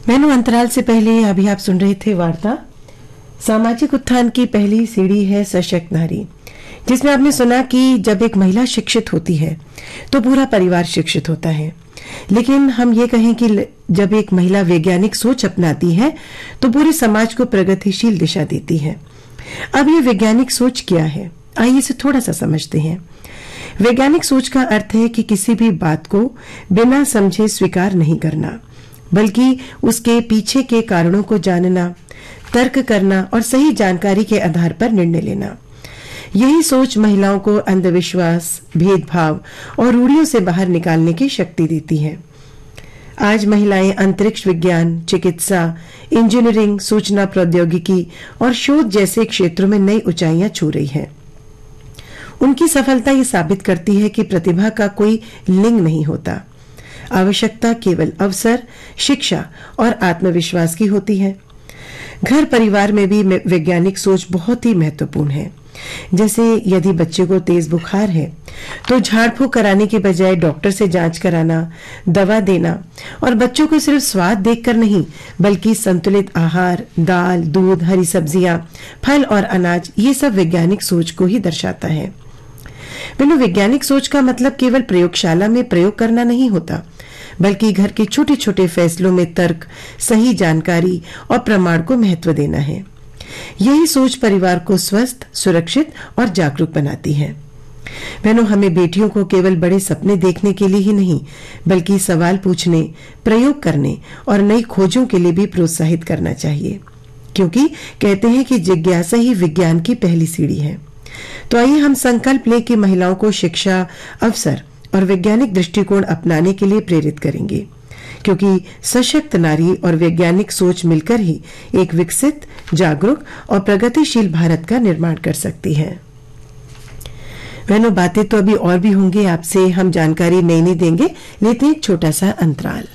मैनू अंतराल से पहले अभी आप सुन रहे थे वार्ता सामाजिक उत्थान की पहली सीढ़ी है सशक्त नारी, जिसमें आपने सुना कि जब एक महिला शिक्षित होती है तो पूरा परिवार शिक्षित होता है। लेकिन हम ये कहें कि जब एक महिला वैज्ञानिक सोच अपनाती है तो पूरे समाज को प्रगतिशील दिशा देती है। अब ये वैज्ञानिक सोच क्या है, आइए इसे थोड़ा सा समझते हैं। वैज्ञानिक सोच का अर्थ है कि किसी भी बात को बिना समझे स्वीकार नहीं करना, बल्कि उसके पीछे के कारणों को जानना, तर्क करना और सही जानकारी के आधार पर निर्णय लेना। यही सोच महिलाओं को अंधविश्वास, भेदभाव और रूढ़ियों से बाहर निकालने की शक्ति देती है। आज महिलाएं अंतरिक्ष विज्ञान, चिकित्सा, इंजीनियरिंग, सूचना प्रौद्योगिकी और शोध जैसे क्षेत्रों में नई ऊंचाइयां छू रही हैं। उनकी सफलता ये साबित करती है कि प्रतिभा का कोई लिंग नहीं होता। आवश्यकता केवल अवसर, शिक्षा और आत्मविश्वास की होती है। घर परिवार में भी वैज्ञानिक सोच बहुत ही महत्वपूर्ण है। जैसे यदि बच्चे को तेज बुखार है तो झाड़ फूंक कराने के बजाय डॉक्टर से जांच कराना, दवा देना और बच्चों को सिर्फ स्वाद देखकर नहीं बल्कि संतुलित आहार, दाल, दूध, हरी सब्जियां, फल और अनाज, ये सब वैज्ञानिक सोच को ही दर्शाता है। वैज्ञानिक सोच का मतलब केवल प्रयोगशाला में प्रयोग करना नहीं होता, बल्कि घर के छोटे छोटे फैसलों में तर्क, सही जानकारी और प्रमाण को महत्व देना है। यही सोच परिवार को स्वस्थ, सुरक्षित और जागरूक बनाती है। बहनों, हमें बेटियों को केवल बड़े सपने देखने के लिए ही नहीं बल्कि सवाल पूछने, प्रयोग करने और नई खोजों के लिए भी प्रोत्साहित करना चाहिए, क्योंकि कहते हैं कि जिज्ञासा ही विज्ञान की पहली सीढ़ी है। तो आइए हम संकल्प लें कि महिलाओं को शिक्षा, अवसर और वैज्ञानिक दृष्टिकोण अपनाने के लिए प्रेरित करेंगे, क्योंकि सशक्त नारी और वैज्ञानिक सोच मिलकर ही एक विकसित, जागरूक और प्रगतिशील भारत का निर्माण कर सकती है। बहनों, बातें तो अभी और भी होंगी, आपसे हम जानकारी नई नई देंगे, लेते हैं एक छोटा सा अंतराल।